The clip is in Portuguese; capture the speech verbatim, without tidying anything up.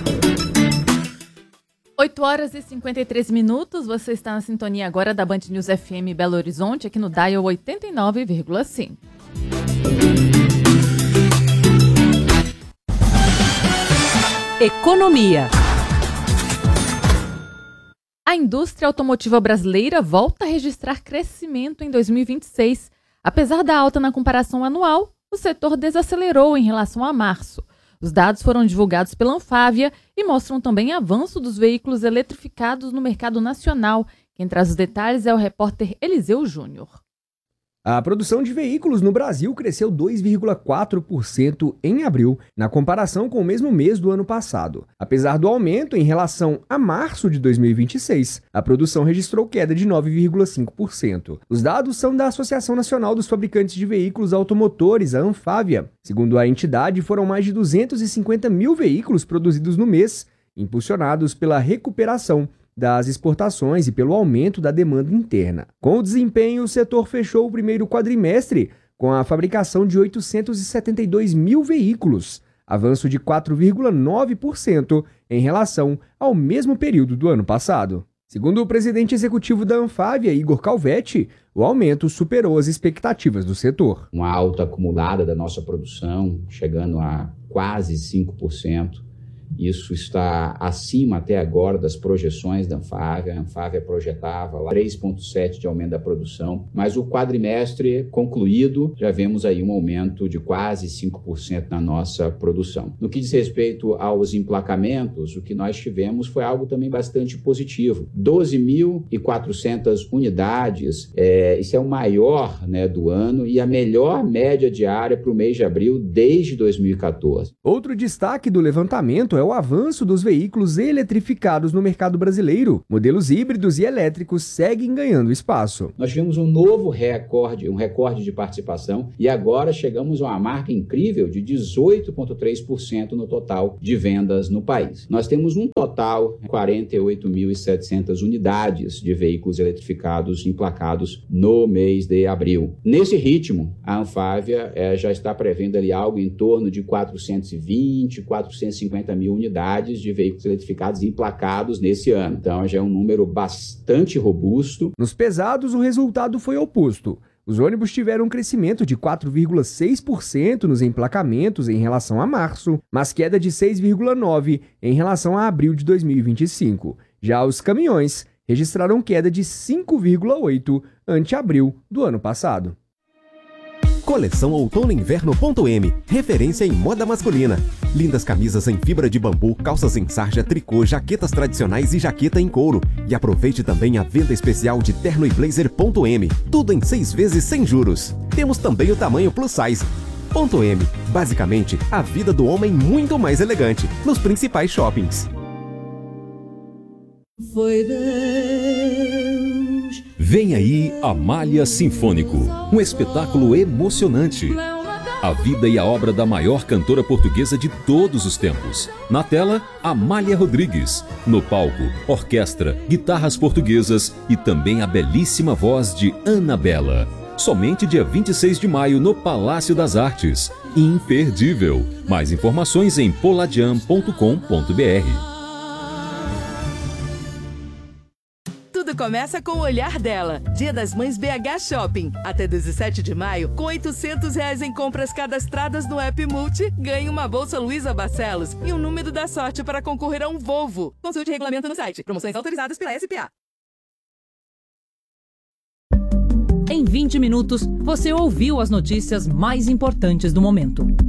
oito horas e cinquenta e três minutos, você está na sintonia agora da Band News F M Belo Horizonte, aqui no Dial oitenta e nove vírgula cinco. Economia. A indústria automotiva brasileira volta a registrar crescimento em dois mil e vinte e seis. Apesar da alta na comparação anual, o setor desacelerou em relação a março. Os dados foram divulgados pela Anfávia e mostram também avanço dos veículos eletrificados no mercado nacional. Quem traz os detalhes é o repórter Eliseu Júnior. A produção de veículos no Brasil cresceu dois vírgula quatro por cento em abril, na comparação com o mesmo mês do ano passado. Apesar do aumento em relação a março de dois mil e vinte e seis, a produção registrou queda de nove vírgula cinco por cento. Os dados são da Associação Nacional dos Fabricantes de Veículos Automotores, a Anfávia. Segundo a entidade, foram mais de duzentos e cinquenta mil veículos produzidos no mês, impulsionados pela recuperação das exportações e pelo aumento da demanda interna. Com o desempenho, o setor fechou o primeiro quadrimestre com a fabricação de oitocentos e setenta e dois mil veículos, avanço de quatro vírgula nove por cento em relação ao mesmo período do ano passado. Segundo o presidente executivo da Anfávia, Igor Calvetti, o aumento superou as expectativas do setor. Uma alta acumulada da nossa produção, chegando a quase cinco por cento. Isso está acima até agora das projeções da Anfávia. A Anfávia projetava lá três vírgula sete de aumento da produção, mas o quadrimestre concluído já vemos aí um aumento de quase cinco por cento na nossa produção. No que diz respeito aos emplacamentos, o que nós tivemos foi algo também bastante positivo. doze mil e quatrocentas unidades, é, isso é o maior, né, do ano e a melhor média diária para o mês de abril desde dois mil e quatorze. Outro destaque do levantamento é o avanço dos veículos eletrificados no mercado brasileiro. Modelos híbridos e elétricos seguem ganhando espaço. Nós tivemos um novo recorde, um recorde de participação e agora chegamos a uma marca incrível de dezoito vírgula três por cento no total de vendas no país. Nós temos um total de quarenta e oito mil e setecentas unidades de veículos eletrificados emplacados no mês de abril. Nesse ritmo, a Anfávia eh, já está prevendo ali algo em torno de quatrocentos e vinte, quatrocentos e cinquenta mil unidades de veículos eletrificados emplacados nesse ano. Então, já é um número bastante robusto. Nos pesados, o resultado foi oposto. Os ônibus tiveram um crescimento de quatro vírgula seis por cento nos emplacamentos em relação a março, mas queda de seis vírgula nove por cento em relação a abril de dois mil e vinte e cinco. Já os caminhões registraram queda de cinco vírgula oito por cento ante abril do ano passado. Coleção Outono Inverno ponto M, referência em moda masculina. Lindas camisas em fibra de bambu, calças em sarja, tricô, jaquetas tradicionais e jaqueta em couro. E aproveite também a venda especial de terno e blazer ponto M. Tudo em seis vezes sem juros. Temos também o tamanho plus size. Ponto M, basicamente a vida do homem muito mais elegante, nos principais shoppings. Foi Deus. Vem aí Amália Sinfônico, um espetáculo emocionante. A vida e a obra da maior cantora portuguesa de todos os tempos. Na tela, Amália Rodrigues. No palco, orquestra, guitarras portuguesas e também a belíssima voz de Anabela. Somente dia vinte e seis de maio no Palácio das Artes. Imperdível. Mais informações em poladian ponto com ponto br. Tudo começa com o olhar dela. Dia das Mães B H Shopping. Até dezessete de maio, com oitocentos reais em compras cadastradas no app Multi, ganhe uma bolsa Luiza Barcelos e um número da sorte para concorrer a um Volvo. Consulte o regulamento no site. Promoções autorizadas pela S P A. Em vinte minutos, você ouviu as notícias mais importantes do momento.